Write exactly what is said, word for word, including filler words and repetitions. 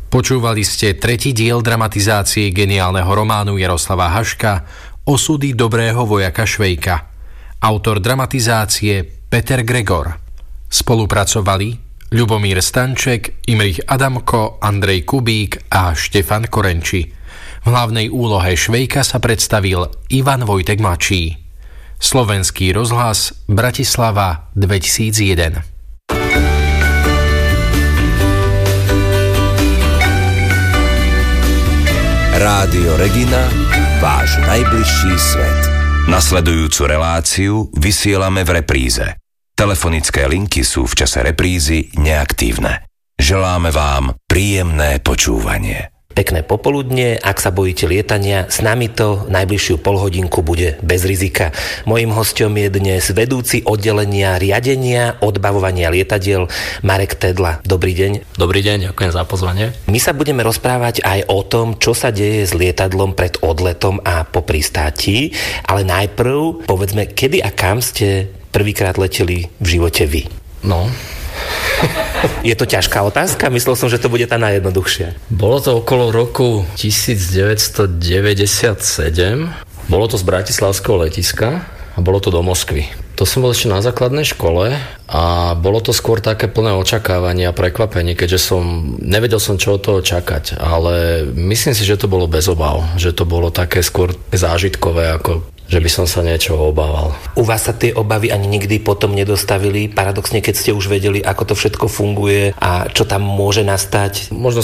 Počúvali ste tretí diel dramatizácie geniálneho románu Jaroslava Haška Osudy dobrého vojaka Švejka. Autor dramatizácie Peter Gregor. Spolupracovali Ľubomír Stanček, Imrich Adamko, Andrej Kubík a Štefan Korenči. V hlavnej úlohe Švejka sa predstavil Ivan Vojtek mladší. Slovenský rozhlas, Bratislava dvetisícjeden. Rádio Regina, váš najbližší svet. Nasledujúcu reláciu vysielame v repríze. Telefonické linky sú v čase reprízy neaktívne. Želáme vám príjemné počúvanie. Pekné popoludne, ak sa bojíte lietania, s nami to najbližšiu polhodinku bude bez rizika. Mojím hosťom je dnes vedúci oddelenia riadenia odbavovania lietadiel Marek Tedla. Dobrý deň. Dobrý deň, ďakujem za pozvanie. My sa budeme rozprávať aj o tom, čo sa deje s lietadlom pred odletom a po pristáti, ale najprv povedzme, kedy a kam ste prvýkrát leteli v živote vy? No... Je to ťažká otázka? Myslel som, že to bude tá najjednoduchšia. Bolo to okolo roku devätnásťstodeväťdesiatsedem. Bolo to z bratislavského letiska a bolo to do Moskvy. To som bol ešte na základnej škole a bolo to skôr také plné očakávanie a prekvapenie, keďže som nevedel som, čo od toho čakať, ale myslím si, že to bolo bez obáv, že to bolo také skôr zážitkové, ako že by som sa niečoho obával. U vás sa tie obavy ani nikdy potom nedostavili? Paradoxne, keď ste už vedeli, ako to všetko funguje a čo tam môže nastať? Možno